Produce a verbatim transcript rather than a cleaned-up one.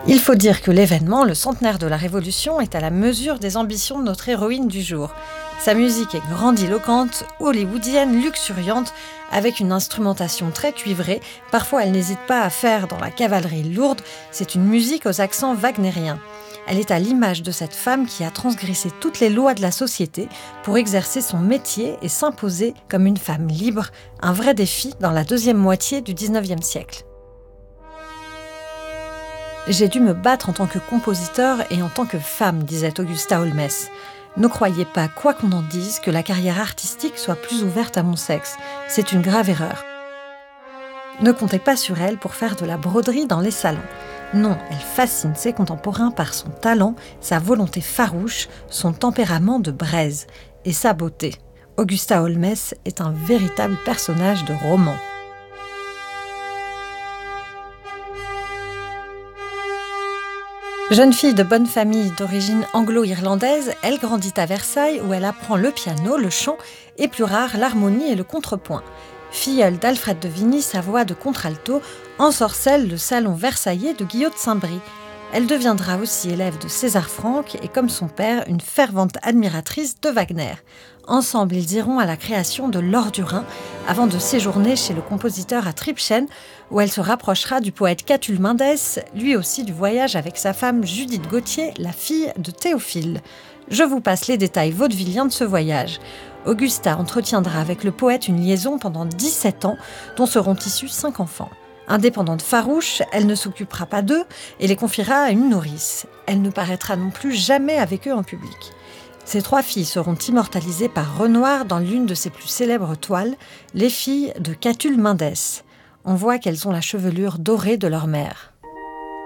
Il faut dire que l'événement, le centenaire de la Révolution, est à la mesure des ambitions de notre héroïne du jour. Sa musique est grandiloquente, hollywoodienne, luxuriante, avec une instrumentation très cuivrée. Parfois, elle n'hésite pas à faire dans la cavalerie lourde. C'est une musique aux accents wagnériens. Elle est à l'image de cette femme qui a transgressé toutes les lois de la société pour exercer son métier et s'imposer comme une femme libre, un vrai défi dans la deuxième moitié du dix-neuvième siècle. J'ai dû me battre en tant que compositeur et en tant que femme, disait Augusta Holmès. Ne croyez pas, quoi qu'on en dise, que la carrière artistique soit plus ouverte à mon sexe. C'est une grave erreur. Ne comptez pas sur elle pour faire de la broderie dans les salons. Non, elle fascine ses contemporains par son talent, sa volonté farouche, son tempérament de braise et sa beauté. Augusta Holmès est un véritable personnage de roman. Jeune fille de bonne famille d'origine anglo-irlandaise, elle grandit à Versailles où elle apprend le piano, le chant et plus rare l'harmonie et le contrepoint. Filleule d'Alfred de Vigny, sa voix de contralto ensorcelle le salon versaillais de Guillaume de Saint-Brie. Elle deviendra aussi élève de César Franck et, comme son père, une fervente admiratrice de Wagner. Ensemble, ils iront à la création de L'Or du Rhin avant de séjourner chez le compositeur à Tribschen, où elle se rapprochera du poète Catulle Mendès, lui aussi du voyage avec sa femme Judith Gautier, la fille de Théophile. Je vous passe les détails vaudevilliens de ce voyage. Augusta entretiendra avec le poète une liaison pendant dix-sept ans, dont seront issus cinq enfants. Indépendante farouche, elle ne s'occupera pas d'eux et les confiera à une nourrice. Elle ne paraîtra non plus jamais avec eux en public. Ces trois filles seront immortalisées par Renoir dans l'une de ses plus célèbres toiles, Les filles de Catulle Mendès. On voit qu'elles ont la chevelure dorée de leur mère.